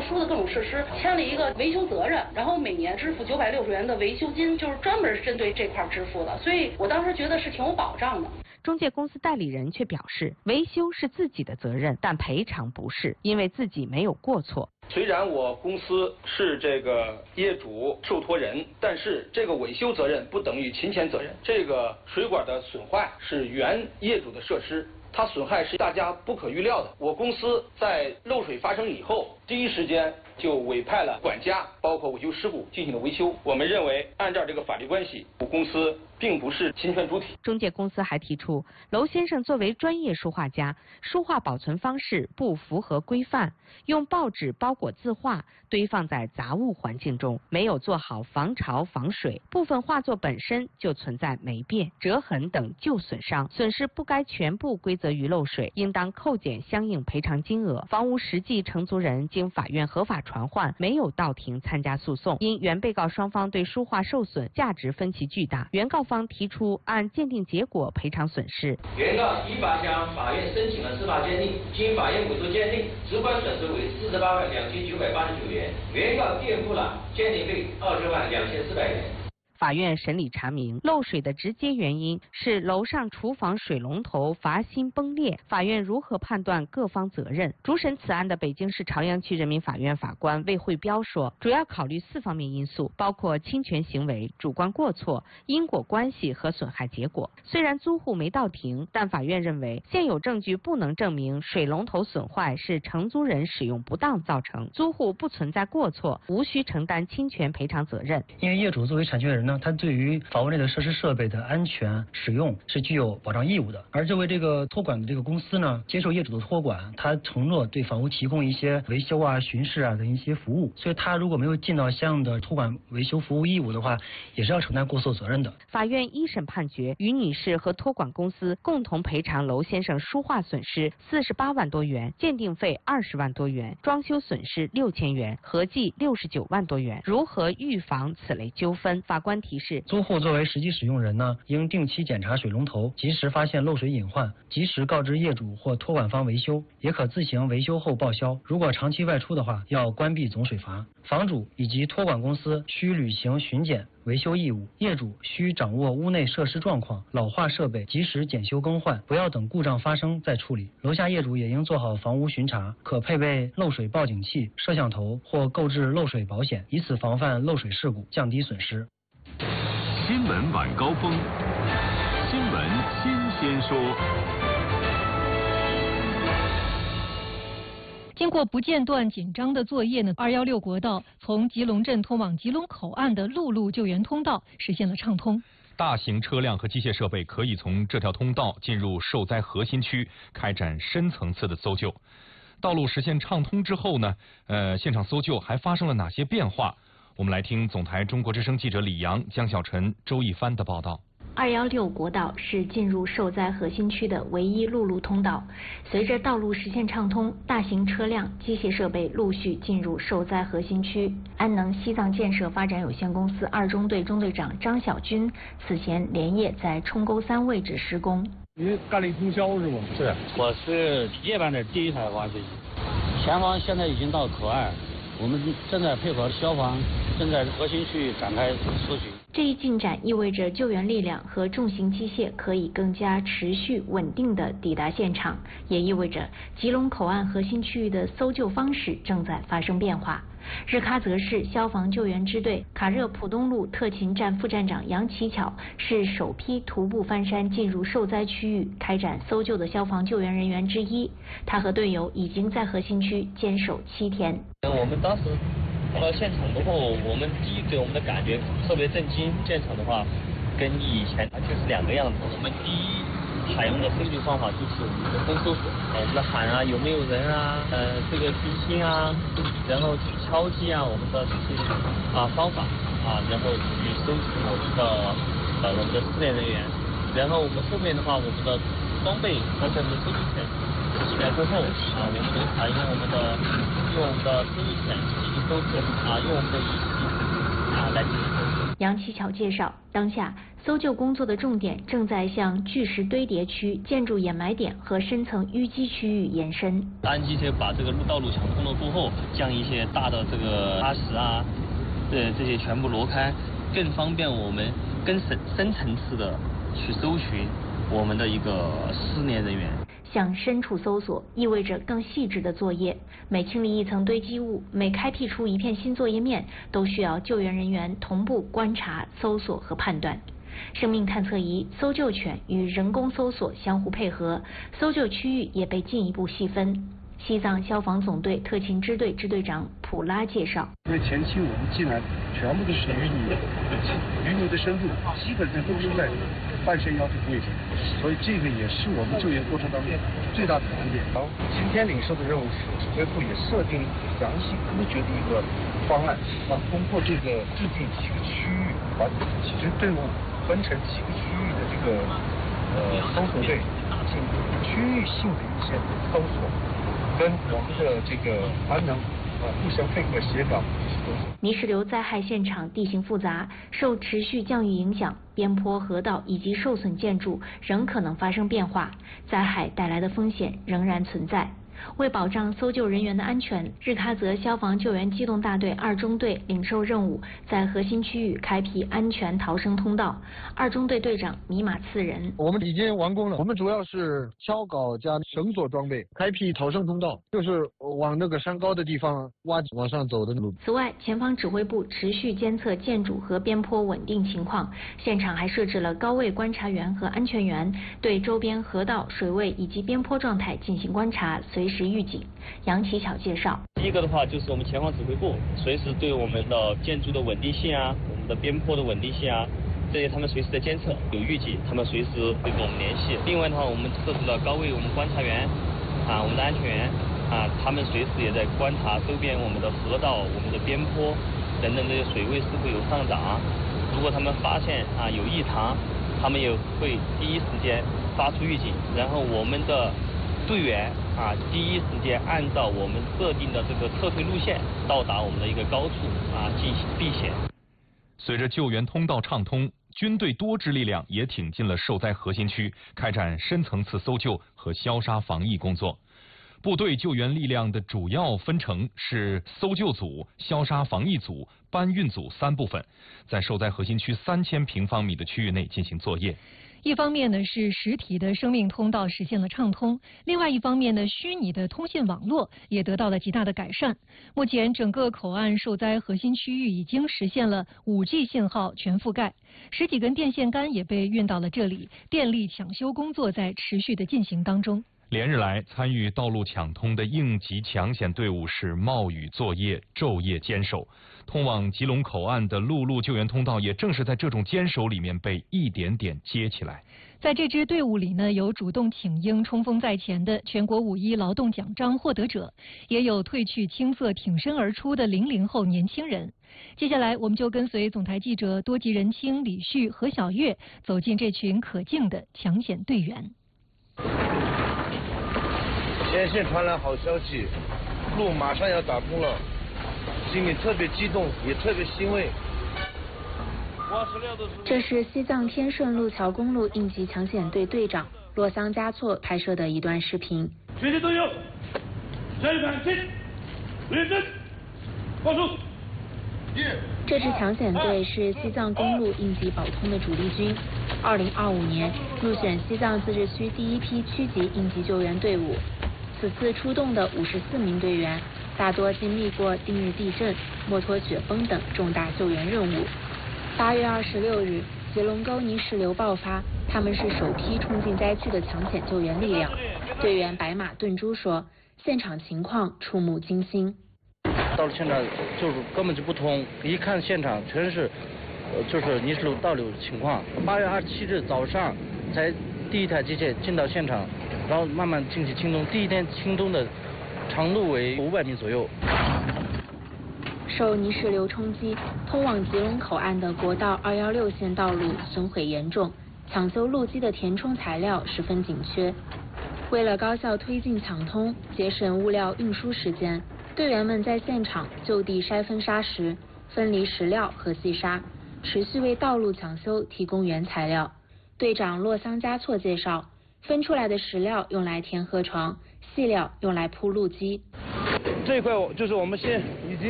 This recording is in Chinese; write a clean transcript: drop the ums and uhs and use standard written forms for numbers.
殊的各种设施签了一个维修责任，然后每年支付960元的维修金，就是专门针对这块支付的，所以我当时觉得是挺有保障的。 中介公司代理人却表示，维修是自己的责任，但赔偿不是，因为自己没有过错。 虽然我公司是这个业主受托人，但是这个维修责任不等于侵权责任。这个水管的损坏是原业主的设施，它损害是大家不可预料的。我公司在漏水发生以后，第一时间就委派了管家，包括维修师傅进行了维修。我们认为，按照这个法律关系，我公司并不是侵权主体。 中介公司还提出，娄先生作为专业书画家，书画保存方式不符合规范，用报纸包裹字画，堆放在杂物环境中，没有做好防潮防水，部分画作本身就存在霉变、折痕等旧损伤，损失不该全部归责于漏水，应当扣减相应赔偿金额。房屋实际承租人经法院合法传唤，没有到庭参加诉讼。因原被告双方对书画受损价值分歧巨大，原告方提出按鉴定结果赔偿损失。 原告依法向法院申请了司法鉴定，经法院委托鉴定，直管损失为48万2989元，原告垫付了鉴定费20万2400元。 法院审理查明，漏水的直接原因是楼上厨房水龙头阀芯崩裂。法院如何判断各方责任？主审此案的北京市朝阳区人民法院法官魏慧彪说，主要考虑4方面因素，包括侵权行为、主观过错、因果关系和损害结果。虽然租户没到庭，但法院认为现有证据不能证明水龙头损坏是承租人使用不当造成，租户不存在过错，无需承担侵权赔偿责任。 因为业主作为产权人呢，他对于房屋内的设施设备的安全使用是具有保障义务的。而作为这个托管的这个公司呢，接受业主的托管，他承诺对房屋提供一些维修啊、巡视啊的一些服务，所以他如果没有尽到相应的托管维修服务义务的话，也是要承担过错责任的。 法院一审判决，于女士和托管公司共同赔偿娄先生书画损失48万多元，鉴定费20万多元，装修损失6000元，合计69万多元。如何预防此类纠纷？法官提示， 租户作为实际使用人呢，应定期检查水龙头，及时发现漏水隐患，及时告知业主或托管方维修，也可自行维修后报销。如果长期外出的话，要关闭总水阀。房主以及托管公司需履行巡检维修义务，业主需掌握屋内设施状况，老化设备及时检修更换，不要等故障发生再处理。楼下业主也应做好房屋巡查，可配备漏水报警器、摄像头或购置漏水保险，以此防范漏水事故，降低损失。 新闻晚高峰，新闻新鲜说。 经过不间断紧张的作业呢，216国道从吉隆镇通往吉隆口岸的陆路救援通道实现了畅通。 大型车辆和机械设备可以从这条通道进入受灾核心区，开展深层次的搜救。道路实现畅通之后呢，现场搜救还发生了哪些变化？我们来听总台中国之声记者李阳、江小晨、周一帆的报道。 216国道是进入受灾核心区的唯一陆路通道。随着道路实现畅通，大型车辆、机械设备陆续进入受灾核心区。安能西藏建设发展有限公司2中队中队长张小军此前连夜在冲沟3位置施工。 您干了一通宵是吗？ 是，我是夜班的第1台挖掘机。前方现在已经到口岸，我们正在配合消防，正在核心区域展开搜寻。 这一进展意味着救援力量和重型机械可以更加持续稳定地抵达现场，也意味着吉隆口岸核心区域的搜救方式正在发生变化。日喀则市消防救援支队卡热普东路特勤站副站长杨奇巧是首批徒步翻山进入受灾区域开展搜救的消防救援人员之一。他和队友已经在核心区坚守7天。 我们当时到现场之后，我们第一给我们的感觉特别震惊。现场的话，跟以前完全是2个样子。我们第一采用的搜救方法就是我们的风搜索，我们的喊啊有没有人啊，这个提醒啊，然后去敲击啊，我们的这些方法啊，然后去搜集我们的失联人员。然后我们后面的话，我们的装备和我们的搜救犬起来之后啊，我们就采用我们的搜救犬进行搜索啊，用我们的仪器来进行搜索。 杨启巧介绍，当下搜救工作的重点正在向巨石堆叠区、建筑掩埋点和深层淤积区域延伸。 安机车把这个道路抢通了过后，将一些大的这个砂石啊，这些全部挪开，更方便我们更深层次的去搜寻我们的一个失联人员。 向深处搜索意味着更细致的作业，每清理一层堆积物，每开辟出一片新作业面，都需要救援人员同步观察、搜索和判断。生命探测仪、搜救犬与人工搜索相互配合，搜救区域也被进一步细分。西藏消防总队特勤支队支队长普拉介绍， 因为前期我们进来全部都是淤泥的深度基本上都是在半山腰这个位置，所以这个也是我们救援过程当中最大的难点。然后今天领受的任务是指挥部也设定详细科学的一个方案，通过这个制定几个区域，把几支队伍分成几个区域的这个搜索队，进行区域性的一些搜索。跟我们的这个团能互相配合协调。 泥石流灾害现场地形复杂，受持续降雨影响，边坡、河道以及受损建筑仍可能发生变化，灾害带来的风险仍然存在。为保障搜救人员的安全，日喀则消防救援机动大队2中队领受任务，在核心区域开辟安全逃生通道。2中队队长米马次仁： 我们已经完工了，我们主要是锹镐加绳索装备，开辟逃生通道，就是往那个山高的地方往上走的路。 此外，前方指挥部持续监测建筑和边坡稳定情况，现场还设置了高位观察员和安全员，对周边河道、水位以及边坡状态进行观察，随时预警。杨启巧介绍， 第一个的话就是我们前方指挥部随时对我们的建筑的稳定性啊，我们的边坡的稳定性啊，这些他们随时在监测，有预警，他们随时会跟我们联系。另外的话，我们设置了高位我们观察员啊，我们的安全员啊，他们随时也在观察周边我们的河道、我们的边坡等等这些水位是否有上涨。如果他们发现啊有异常，他们也会第一时间发出预警，然后我们的队员啊，第一时间按照我们设定的这个撤退路线到达我们的一个高处啊，进行避险。 随着救援通道畅通，军队多支力量也挺进了受灾核心区，开展深层次搜救和消杀防疫工作。部队救援力量的主要分成是搜救组、消杀防疫组、搬运组3部分，在受灾核心区3000平方米的区域内进行作业。 一方面呢是实体的生命通道实现了畅通，另外一方面呢虚拟的通信网络也得到了极大的改善。目前整个口岸受灾核心区域已经实现了5G 信号全覆盖，10几根电线杆也被运到了这里，电力抢修工作在持续的进行当中。 连日来，参与道路抢通的应急抢险队伍是冒雨作业、昼夜坚守。通往吉隆口岸的陆路救援通道也正是在这种坚守里面被一点点接起来。 在这支队伍里呢，有主动请缨冲锋在前的全国5·1劳动奖章获得者，也有褪去青涩挺身而出的00后年轻人。接下来，我们就跟随总台记者多吉仁清、李旭、何小月走进这群可敬的抢险队员。 前线传来好消息，路马上要打通了，心里特别激动，也特别欣慰。 这是西藏天顺路桥公路应急抢险队队长洛桑嘉措拍摄的一段视频。 全体都有，下一盘进，立正，放手。 这支抢险队是西藏公路应急保通的主力军，2025年入选西藏自治区第一批区级应急救援队伍。此次出动的54名队员，大多经历过定日地震、墨脱雪崩等重大救援任务。8月26日，吉隆沟泥石流爆发，他们是首批冲进灾区的抢险救援力量。队员白马顿珠说，现场情况触目惊心。 到了现场就是根本就不通，一看现场全是就是泥石流倒流情况。8月27日早上才第一台机械进到现场，然后慢慢进行清通。第一天清通的长度为500米左右。 受泥石流冲击，通往吉隆口岸的国道216线道路损毁严重，抢修路基的填充材料十分紧缺。为了高效推进抢通，节省物料运输时间，队员们在现场就地筛分砂石， 分离石料和细沙，持续为道路抢修提供原材料。队长洛桑加措介绍，分出来的石料用来填河床，细料用来铺路基。 这一块就是我们现已经